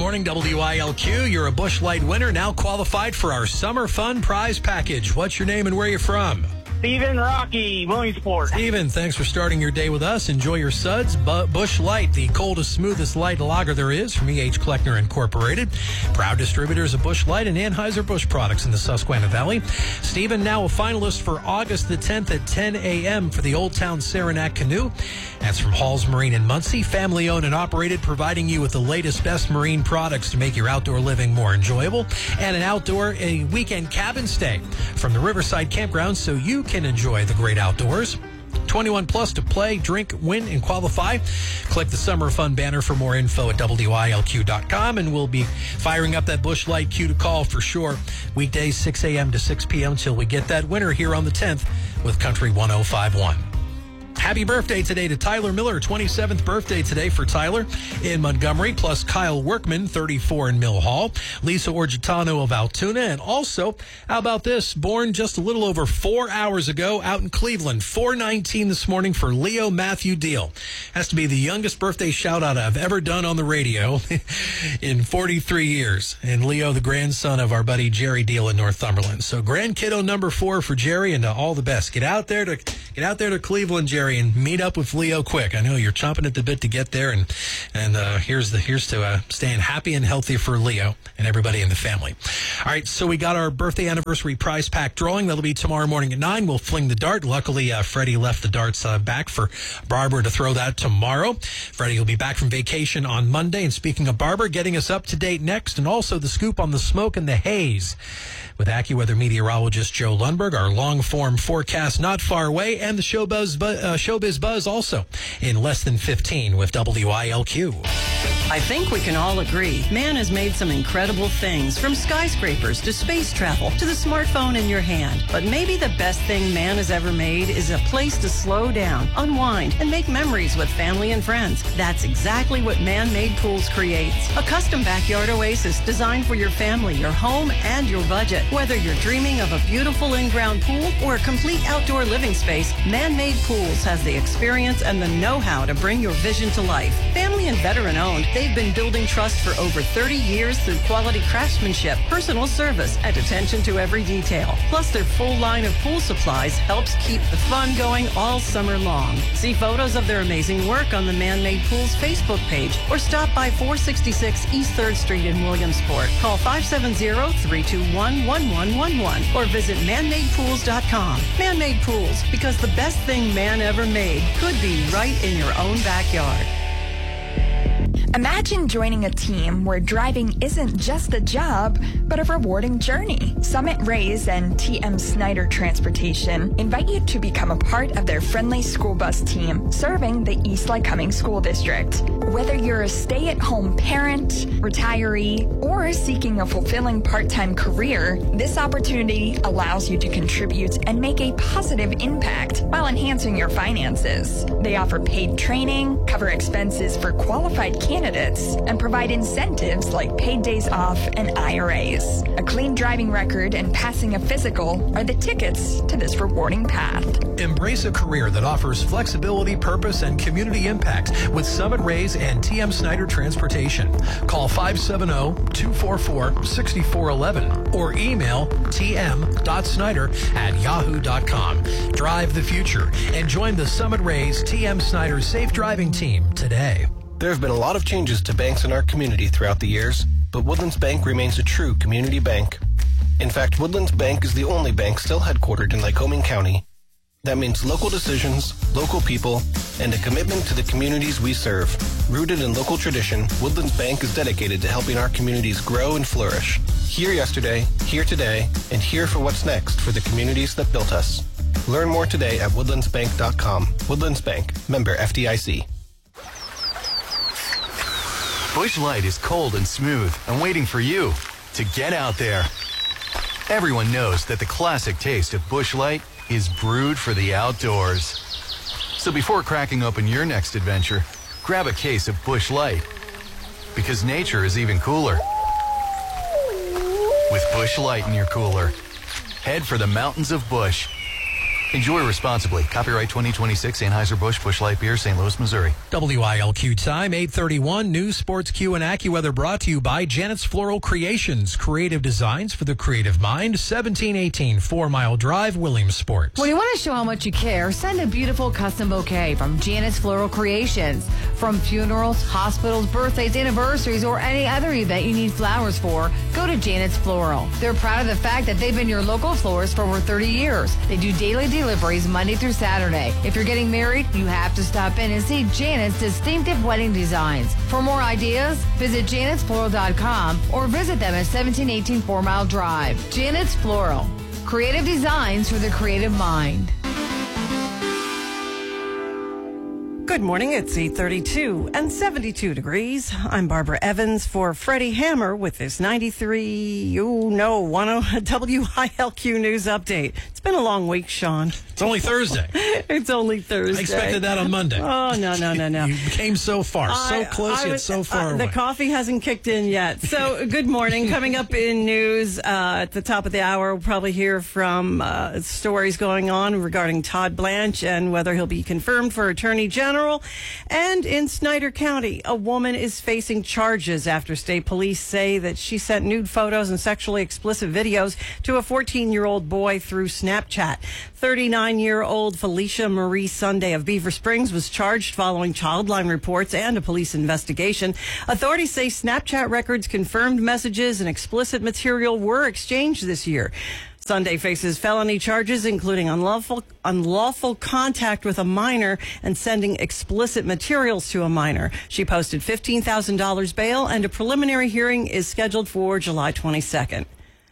morning, WILQ. You're a Busch Light winner, now qualified for our Summer Fun Prize Package. What's your name and where are you from? Steven Rocky, Williamsport. Steven, thanks for starting your day with us. Enjoy your suds. Busch Light, the coldest, smoothest light lager there is from E.H. Kleckner Incorporated. Proud distributors of Busch Light and Anheuser-Busch products in the Susquehanna Valley. Steven, now a finalist for August the 10th at 10 a.m. for the Old Town Saranac Canoe. That's from Hall's Marine in Muncie. Family owned and operated, providing you with the latest, best marine products to make your outdoor living more enjoyable. And a weekend cabin stay from the Riverside Campground so you can enjoy the great outdoors. 21 plus to play, drink, win, and qualify. Click the Summer Fun banner for more info at WILQ.com, and we'll be firing up that Busch Light queue to call for sure. Weekdays 6 a.m. to 6 p.m. till we get that winner here on the 10th with Country 105.1. Happy birthday today to Tyler Miller, 27th birthday today for Tyler in Montgomery, plus Kyle Workman, 34 in Mill Hall, Lisa Orgitano of Altoona, and also, how about this, born just a little over 4 hours ago out in Cleveland, 4:19 this morning for Leo Matthew Deal. Has to be the youngest birthday shout-out I've ever done on the radio in 43 years. And Leo, the grandson of our buddy Jerry Deal in Northumberland. So grandkiddo number 4 for Jerry, and all the best. Get out there to Cleveland, Jerry, and meet up with Leo quick. I know you're chomping at the bit to get there, and here's to staying happy and healthy for Leo and everybody in the family. All right, so we got our birthday anniversary prize pack drawing. That'll be tomorrow morning at 9. We'll fling the dart. Luckily, Freddie left the darts back for Barbara to throw that tomorrow. Freddie will be back from vacation on Monday. And speaking of Barbara, getting us up to date next, and also the scoop on the smoke and the haze with AccuWeather meteorologist Joe Lundberg, our long-form forecast not far away, and the Showbiz Buzz also in less than 15 with WILQ. I think we can all agree, man has made some incredible things, from skyscrapers to space travel to the smartphone in your hand. But maybe the best thing man has ever made is a place to slow down, unwind, and make memories with family and friends. That's exactly what Man-Made Pools creates. A custom backyard oasis designed for your family, your home, and your budget. Whether you're dreaming of a beautiful in-ground pool or a complete outdoor living space, Man-Made Pools has the experience and the know-how to bring your vision to life. Family and veteran-owned, they've been building trust for over 30 years through quality craftsmanship, personal service, and attention to every detail. Plus, their full line of pool supplies helps keep the fun going all summer long. See photos of their amazing work on the Man-Made Pools Facebook page or stop by 466 East 3rd Street in Williamsport. Call 570-321-1111 or visit manmadepools.com. Man-Made Pools, because the best thing man ever made could be right in your own backyard. Imagine joining a team where driving isn't just a job, but a rewarding journey. Summit Rays and TM Snyder Transportation invite you to become a part of their friendly school bus team serving the East Lycoming School District. Whether you're a stay-at-home parent, retiree, or seeking a fulfilling part-time career, this opportunity allows you to contribute and make a positive impact while enhancing your finances. They offer paid training, cover expenses for qualified candidates, and provide incentives like paid days off and IRAs. A clean driving record and passing a physical are the tickets to this rewarding path. Embrace a career that offers flexibility, purpose, and community impact with Summit Rays and TM Snyder Transportation. Call 570-244-6411 or email tm.snyder@yahoo.com. Drive the future and join the Summit Rays TM Snyder Safe Driving Team today. There have been a lot of changes to banks in our community throughout the years, but Woodlands Bank remains a true community bank. In fact, Woodlands Bank is the only bank still headquartered in Lycoming County. That means local decisions, local people, and a commitment to the communities we serve. Rooted in local tradition, Woodlands Bank is dedicated to helping our communities grow and flourish. Here yesterday, here today, and here for what's next for the communities that built us. Learn more today at woodlandsbank.com. Woodlands Bank, member FDIC. Busch Light is cold and smooth and waiting for you to get out there. Everyone knows that the classic taste of Busch Light is brewed for the outdoors. So before cracking open your next adventure, grab a case of Busch Light. Because nature is even cooler. With Busch Light in your cooler, head for the mountains of Busch Enjoy responsibly. Copyright 2026 Anheuser-Busch Busch Light Beer, St. Louis, Missouri. WILQ time, 8:31. News, sports, Q, and AccuWeather brought to you by Janet's Floral Creations. Creative designs for the creative mind. 1718 4 Mile Drive, Williamsport. When you want to show how much you care, send a beautiful custom bouquet from Janet's Floral Creations. From funerals, hospitals, birthdays, anniversaries, or any other event you need flowers for, go to Janet's Floral. They're proud of the fact that they've been your local florist for over 30 years. They do daily deliveries Monday through Saturday. If you're getting married, you have to stop in and see Janet's distinctive wedding designs. For more ideas, visit janetsfloral.com or visit them at 1718 4 Mile Drive. Janet's Floral. Creative designs for the creative mind. Good morning. It's 8:32 and 72 degrees. I'm Barbara Evans for Freddie Hammer with this 93, WILQ News Update. It's been a long week, Sean. It's only Thursday. It's only Thursday. I expected that on Monday. Oh, no. You came so far. So close, yet so far away. The coffee hasn't kicked in yet. So, good morning. Coming up in news at the top of the hour, we'll probably hear from stories going on regarding Todd Blanche and whether he'll be confirmed for Attorney General. And in Snyder County, a woman is facing charges after state police say that she sent nude photos and sexually explicit videos to a 14-year-old boy through Snapchat. 39-year-old Felicia Marie Sunday of Beaver Springs was charged following Childline reports and a police investigation. Authorities say Snapchat records confirmed messages and explicit material were exchanged this year. Sunday faces felony charges, including unlawful contact with a minor and sending explicit materials to a minor. She posted $15,000 bail, and a preliminary hearing is scheduled for July 22nd.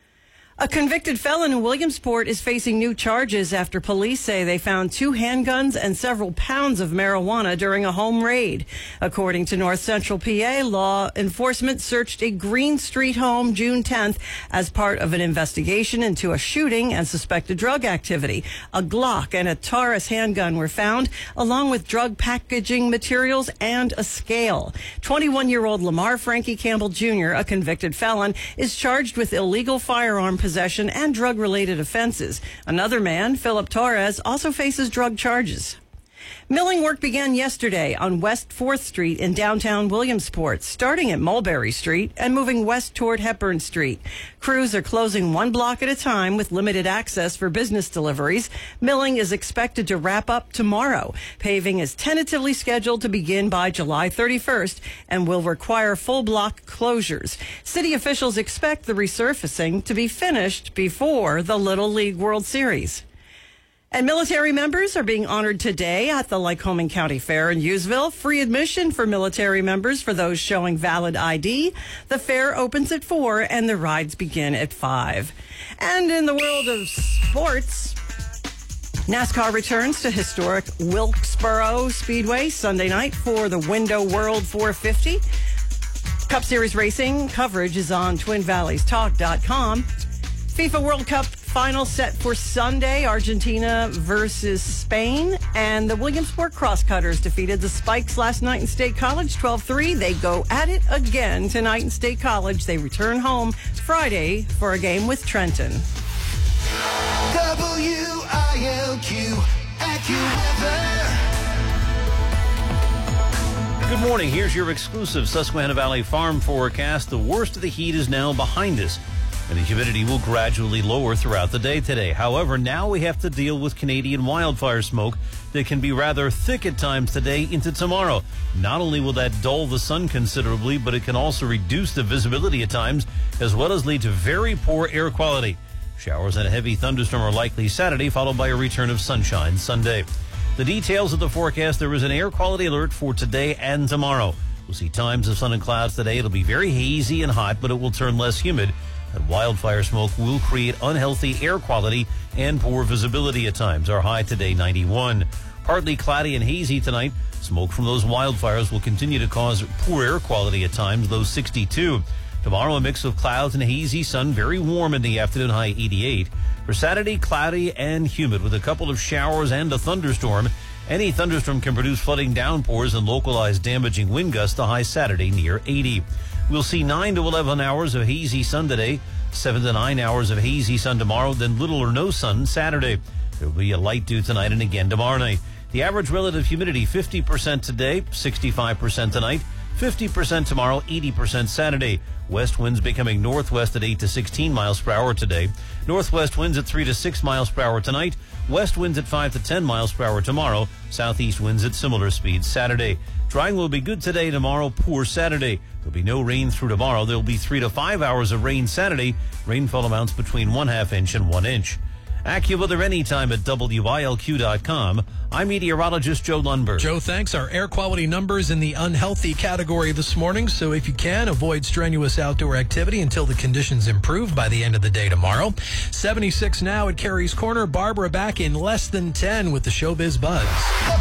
A convicted felon in Williamsport is facing new charges after police say they found 2 handguns and several pounds of marijuana during a home raid. According to North Central PA, law enforcement searched a Green Street home June 10th as part of an investigation into a shooting and suspected drug activity. A Glock and a Taurus handgun were found, along with drug packaging materials and a scale. 21-year-old Lamar Frankie Campbell Jr., a convicted felon, is charged with illegal firearm possession and drug-related offenses. Another man, Philip Torres, also faces drug charges. Milling work began yesterday on West 4th Street in downtown Williamsport, starting at Mulberry Street and moving west toward Hepburn Street. Crews are closing one block at a time with limited access for business deliveries. Milling is expected to wrap up tomorrow. Paving is tentatively scheduled to begin by July 31st and will require full block closures. City officials expect the resurfacing to be finished before the Little League World Series. And military members are being honored today at the Lycoming County Fair in Hughesville. Free admission for military members for those showing valid ID. The fair opens at 4 and the rides begin at 5. And in the world of sports, NASCAR returns to historic Wilkesboro Speedway Sunday night for the Window World 450. Cup Series racing coverage is on TwinValleysTalk.com. FIFA World Cup final set for Sunday, Argentina versus Spain. And the Williamsport Crosscutters defeated the Spikes last night in State College, 12-3. They go at it again tonight in State College. They return home Friday for a game with Trenton. WILQ AccuWeather. Good morning. Here's your exclusive Susquehanna Valley Farm forecast. The worst of the heat is now behind us, and the humidity will gradually lower throughout the day today. However, now we have to deal with Canadian wildfire smoke that can be rather thick at times today into tomorrow. Not only will that dull the sun considerably, but it can also reduce the visibility at times, as well as lead to very poor air quality. Showers and a heavy thunderstorm are likely Saturday, followed by a return of sunshine Sunday. The details of the forecast: there is an air quality alert for today and tomorrow. We'll see times of sun and clouds today. It'll be very hazy and hot, but it will turn less humid. And wildfire smoke will create unhealthy air quality and poor visibility at times. Our high today, 91. Partly cloudy and hazy tonight. Smoke from those wildfires will continue to cause poor air quality at times, low 62. Tomorrow, a mix of clouds and hazy sun, very warm in the afternoon, high 88. For Saturday, cloudy and humid with a couple of showers and a thunderstorm. Any thunderstorm can produce flooding downpours and localized damaging wind gusts, the high Saturday near 80. We'll see 9 to 11 hours of hazy sun today, 7 to 9 hours of hazy sun tomorrow, then little or no sun Saturday. There will be a light dew tonight and again tomorrow night. The average relative humidity, 50% today, 65% tonight, 50% tomorrow, 80% Saturday. West winds becoming northwest at 8 to 16 miles per hour today. Northwest winds at 3 to 6 miles per hour tonight. West winds at 5 to 10 miles per hour tomorrow. Southeast winds at similar speeds Saturday. Drying will be good today, tomorrow poor Saturday. There'll be no rain through tomorrow. There'll be 3 to 5 hours of rain Saturday. Rainfall amounts between 1/2 inch and 1 inch. AccuWeather anytime at WILQ.com. I'm meteorologist Joe Lundberg. Joe, thanks. Our air quality numbers in the unhealthy category this morning. So if you can, avoid strenuous outdoor activity until the conditions improve by the end of the day tomorrow. 76 now at Carey's Corner. Barbara back in less than 10 with the Showbiz Buzz.